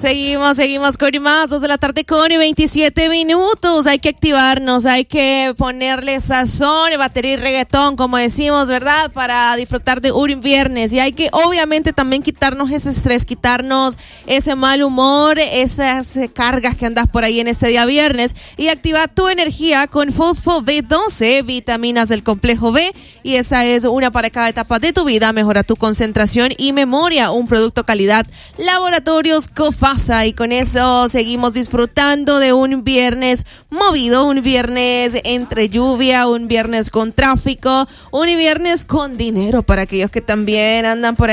Seguimos con más, 2 de la tarde con 27 minutos. Hay que activarnos, hay que ponerle sazón, batería y reggaetón, como decimos, ¿verdad? Para disfrutar de un viernes. Y hay que, obviamente, también quitarnos ese estrés, quitarnos ese mal humor, esas cargas que andas por ahí en este día viernes. Y activa tu energía con Fosfo B12, vitaminas del complejo B. Y esa es una para cada etapa de tu vida. Mejora tu concentración y memoria. Un producto calidad Laboratorios Cofasa, y con eso seguimos disfrutando de un viernes movido, un viernes entre lluvia, un viernes con tráfico, un viernes con dinero para aquellos que también andan por ahí